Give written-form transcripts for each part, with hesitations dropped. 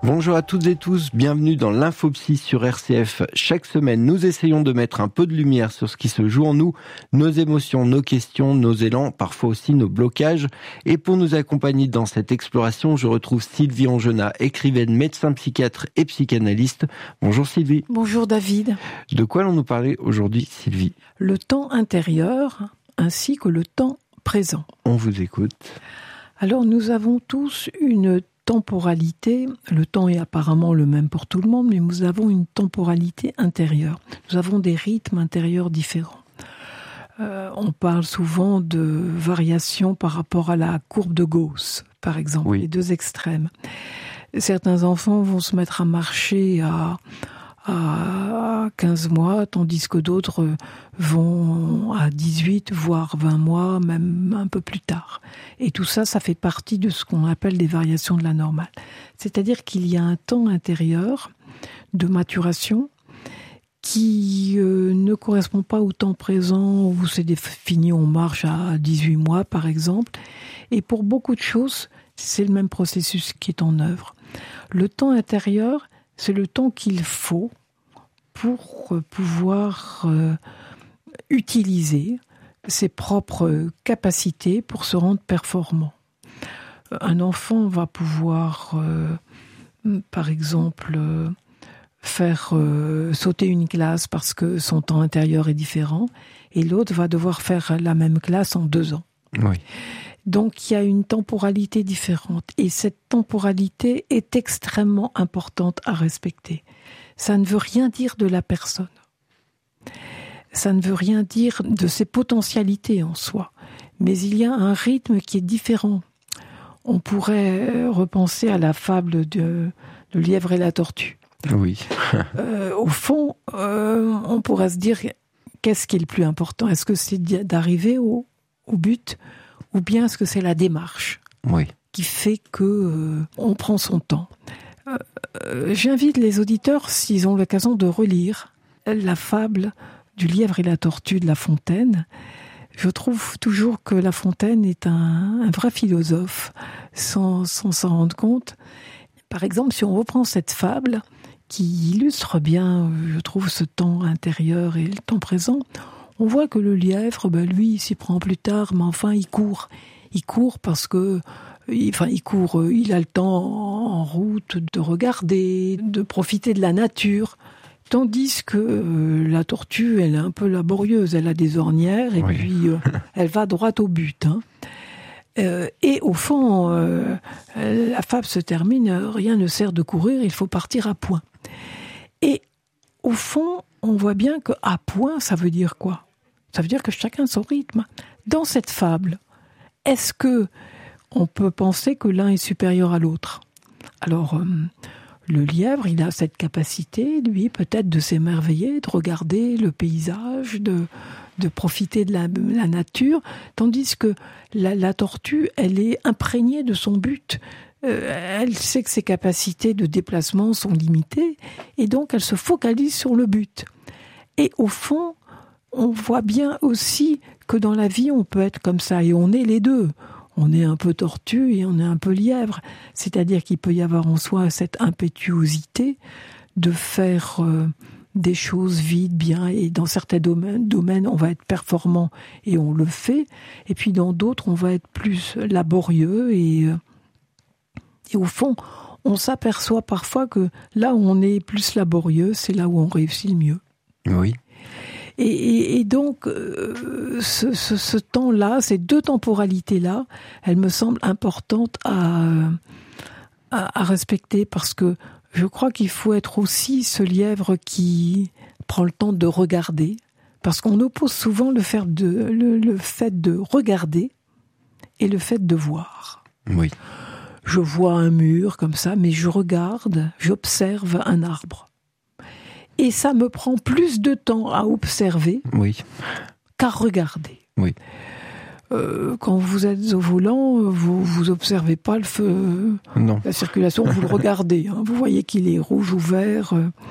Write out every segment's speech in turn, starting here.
Bonjour à toutes et tous, bienvenue dans l'Infopsy sur RCF. Chaque semaine, nous essayons de mettre un peu de lumière sur ce qui se joue en nous, nos émotions, nos questions, nos élans, parfois aussi nos blocages. Et pour nous accompagner dans cette exploration, je retrouve Sylvie Angenat, écrivaine, médecin psychiatre et psychanalyste. Bonjour Sylvie. Bonjour David. De quoi allons-nous parler aujourd'hui, Sylvie ? Le temps intérieur ainsi que le temps présent. On vous écoute. Alors nous avons tous une temporalité, le temps est apparemment le même pour tout le monde, mais nous avons une temporalité intérieure. Nous avons des rythmes intérieurs différents. On parle souvent de variations par rapport à la courbe de Gauss, par exemple, les deux extrêmes. Certains enfants vont se mettre à marcher à 15 mois, tandis que d'autres vont à 18, voire 20 mois, même un peu plus tard. Et tout ça, ça fait partie de ce qu'on appelle des variations de la normale. C'est-à-dire qu'il y a un temps intérieur de maturation qui ne correspond pas au temps présent où c'est défini, on marche à 18 mois par exemple. Et pour beaucoup de choses, c'est le même processus qui est en œuvre. Le temps intérieur, c'est le temps qu'il faut pour pouvoir utiliser ses propres capacités pour se rendre performant. Un enfant va pouvoir, par exemple, faire sauter une classe parce que son temps intérieur est différent, et l'autre va devoir faire la même classe en 2 ans. Oui. Donc il y a une temporalité différente, et cette temporalité est extrêmement importante à respecter. Ça ne veut rien dire de la personne. Ça ne veut rien dire de ses potentialités en soi. Mais il y a un rythme qui est différent. On pourrait repenser à la fable de lièvre et la tortue. Oui. Au fond, on pourrait se dire, qu'est-ce qui est le plus important ? Est-ce que c'est d'arriver au but ? Ou bien est-ce que c'est la démarche qui fait qu'on prend son temps ? J'invite les auditeurs, s'ils ont l'occasion, de relire la fable du lièvre et la tortue de La Fontaine. Je trouve toujours que La Fontaine est un vrai philosophe, sans s'en rendre compte. Par exemple, si on reprend cette fable, qui illustre bien, je trouve, ce temps intérieur et le temps présent, on voit que le lièvre, lui, il s'y prend plus tard, mais enfin, il court. Il court parce que, il a le temps en route de regarder, de profiter de la nature. Tandis que la tortue, elle est un peu laborieuse, elle a des ornières, et puis elle va droit au but. Et au fond, la fable se termine, rien ne sert de courir, il faut partir à point. Et au fond, on voit bien que à point, ça veut dire quoi ? Ça veut dire que chacun son rythme. Dans cette fable, est-ce que on peut penser que l'un est supérieur à l'autre ? Alors, le lièvre, il a cette capacité, lui, peut-être de s'émerveiller, de regarder le paysage, de profiter de la nature, tandis que la tortue, elle est imprégnée de son but. Elle sait que ses capacités de déplacement sont limitées, et donc elle se focalise sur le but. Et au fond, on voit bien aussi que dans la vie, on peut être comme ça, et on est les deux. On est un peu tortue et on est un peu lièvre. C'est-à-dire qu'il peut y avoir en soi cette impétuosité de faire des choses vite, bien, et dans certains domaines, on va être performant et on le fait. Et puis dans d'autres, on va être plus laborieux et au fond, on s'aperçoit parfois que là où on est plus laborieux, c'est là où on réussit le mieux. Oui. Et donc, ce temps-là, ces deux temporalités-là, elles me semblent importantes à respecter, parce que je crois qu'il faut être aussi ce lièvre qui prend le temps de regarder, parce qu'on oppose souvent le fait de regarder et le fait de voir. Oui. Je vois un mur comme ça, mais je regarde, j'observe un arbre. Et ça me prend plus de temps à observer qu'à regarder. Oui. Quand vous êtes au volant, vous observez pas le feu, la circulation, vous le regardez. Vous voyez qu'il est rouge ou vert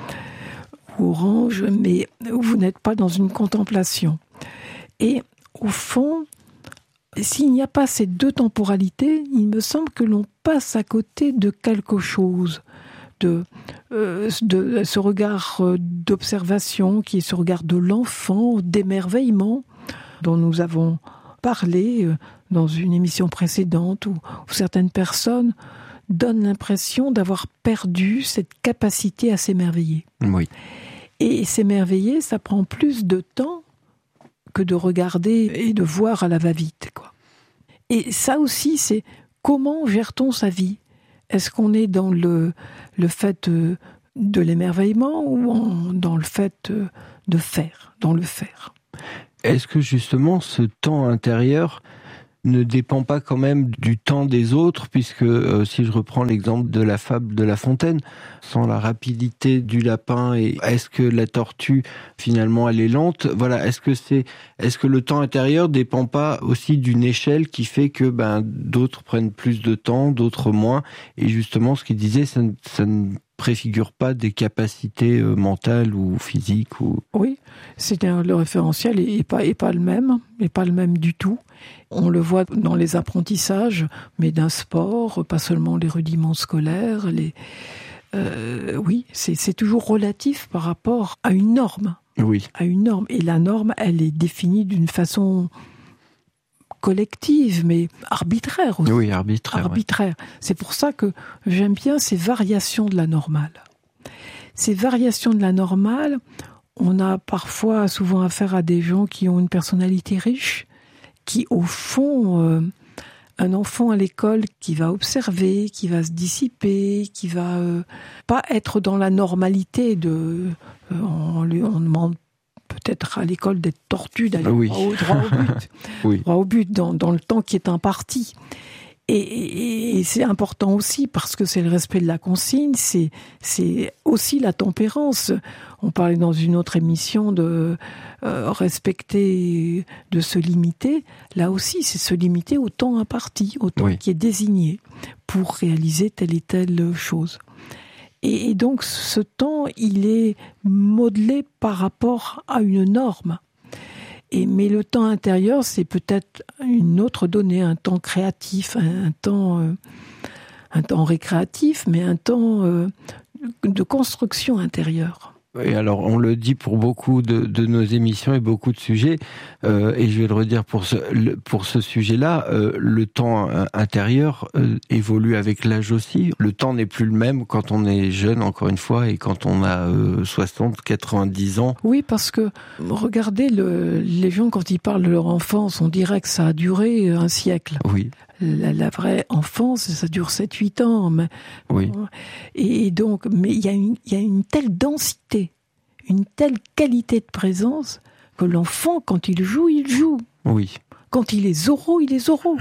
ou orange, mais vous n'êtes pas dans une contemplation. Et au fond, s'il n'y a pas ces deux temporalités, il me semble que l'on passe à côté de quelque chose. ce regard d'observation, qui est ce regard de l'enfant, d'émerveillement, dont nous avons parlé dans une émission précédente, où certaines personnes donnent l'impression d'avoir perdu cette capacité à s'émerveiller. Oui. Et s'émerveiller, ça prend plus de temps que de regarder et de voir à la va-vite, quoi. Et ça aussi, c'est comment gère-t-on sa vie ? Est-ce qu'on est dans le fait de l'émerveillement ou dans le fait de faire, dans le faire ? Est-ce que justement ce temps intérieur ne dépend pas quand même du temps des autres, puisque si je reprends l'exemple de la fable de La Fontaine, sans la rapidité du lapin, et est-ce que la tortue finalement elle est lente ? Voilà, est-ce que le temps intérieur dépend pas aussi d'une échelle qui fait que d'autres prennent plus de temps, d'autres moins, et justement ce qu'il disait, ça ne préfigure pas des capacités mentales ou physiques ou... Oui, le référentiel est pas le même du tout. On le voit dans les apprentissages, mais d'un sport, pas seulement les rudiments scolaires. Oui, c'est toujours relatif par rapport à une norme. Oui. À une norme. Et la norme, elle est définie d'une façon collective, mais arbitraire aussi. Oui, arbitraire. Ouais. C'est pour ça que j'aime bien ces variations de la normale. Ces variations de la normale, on a souvent affaire à des gens qui ont une personnalité riche, qui au fond, un enfant à l'école qui va observer, qui va se dissiper, qui va pas être dans la normalité on demande peut-être à l'école d'être tortue, d'aller droit au but, oui. Droit au but dans le temps qui est imparti. Et c'est important aussi parce que c'est le respect de la consigne, c'est aussi la tempérance. On parlait dans une autre émission de respecter, de se limiter. Là aussi, c'est se limiter au temps imparti, au temps qui est désigné pour réaliser telle et telle chose. Et donc, ce temps, il est modelé par rapport à une norme. Mais le temps intérieur, c'est peut-être une autre donnée, un temps créatif, un temps récréatif, mais un temps de construction intérieure. Et alors, on le dit pour beaucoup de nos émissions et beaucoup de sujets, et je vais le redire pour ce sujet-là, le temps intérieur évolue avec l'âge aussi. Le temps n'est plus le même quand on est jeune, encore une fois, et quand on a 60, 90 ans. Oui, parce que, regardez, les gens, quand ils parlent de leur enfance, on dirait que ça a duré un siècle. Oui. La vraie enfance, ça dure 7-8 ans. Mais, oui. Et donc, mais il y a une telle densité, une telle qualité de présence que l'enfant, quand il joue, il joue. Oui. Quand il est Zorro, il est Zorro.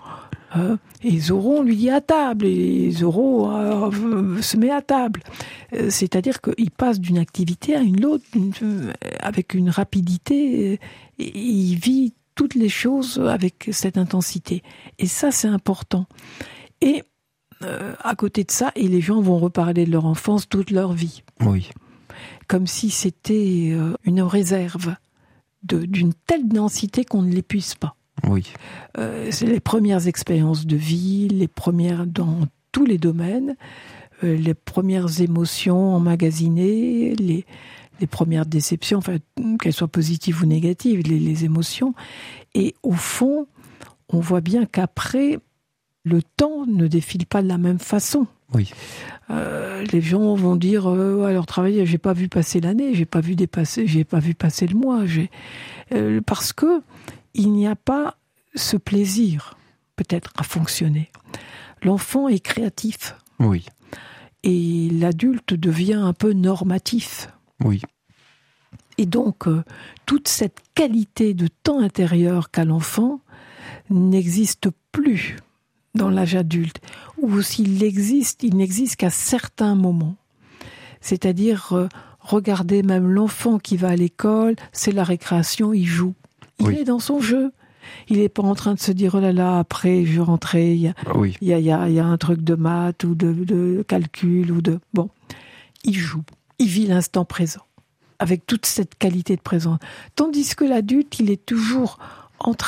Et Zorro, on lui dit à table, et Zorro se met à table. C'est-à-dire qu'il passe d'une activité à une autre avec une rapidité, et il vit toutes les choses avec cette intensité. Et ça, c'est important. Et à côté de ça, et les gens vont reparler de leur enfance toute leur vie. Oui. Comme si c'était une réserve d'une telle densité qu'on ne l'épuise pas. Oui. C'est les premières expériences de vie, les premières dans tous les domaines, les premières émotions emmagasinées, les premières déceptions, enfin, qu'elles soient positives ou négatives, les émotions. Et au fond, on voit bien qu'après, le temps ne défile pas de la même façon. Oui. Les gens vont dire à leur travail, j'ai pas vu passer l'année, j'ai pas vu passer le mois, parce que il n'y a pas ce plaisir, peut-être, à fonctionner. L'enfant est créatif. Oui. Et l'adulte devient un peu normatif. Oui. Et donc, toute cette qualité de temps intérieur qu'a l'enfant n'existe plus dans l'âge adulte. Ou s'il existe, il n'existe qu'à certains moments. C'est-à-dire, regardez même l'enfant qui va à l'école, c'est la récréation, il joue. Il est dans son jeu. Il n'est pas en train de se dire, oh là là, après je rentrais, il y a un truc de maths ou de calcul ou de... Bon, il joue. Il vit l'instant présent, avec toute cette qualité de présence. Tandis que l'adulte, il est toujours en train de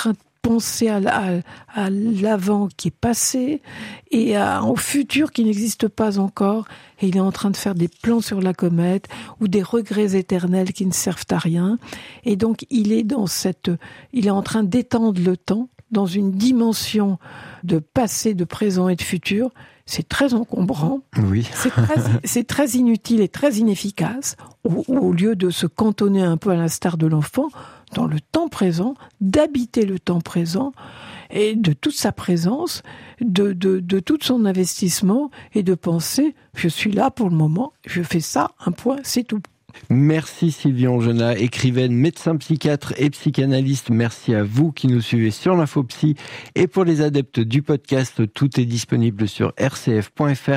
penser à l'avant qui est passé et au futur qui n'existe pas encore. Et il est en train de faire des plans sur la comète ou des regrets éternels qui ne servent à rien. Et donc, il est en train d'étendre le temps dans une dimension de passé, de présent et de futur. C'est très encombrant. Oui. C'est très inutile et très inefficace. Au lieu de se cantonner un peu à l'instar de l'enfant, dans le temps présent, d'habiter le temps présent et de toute sa présence, de tout son investissement et de penser, je suis là pour le moment, je fais ça, un point, c'est tout. Merci Sylvie Ongenat, écrivaine, médecin psychiatre et psychanalyste. Merci à vous qui nous suivez sur l'Infopsy. Et pour les adeptes du podcast, tout est disponible sur rcf.fr.